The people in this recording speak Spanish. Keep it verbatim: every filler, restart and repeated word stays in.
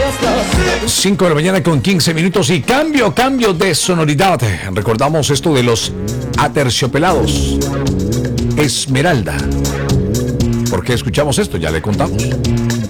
cinco de la mañana con quince minutos y cambio, cambio de sonoridad. Recordamos esto de los Aterciopelados. Esmeralda. ¿Por qué escuchamos esto? Ya le contamos.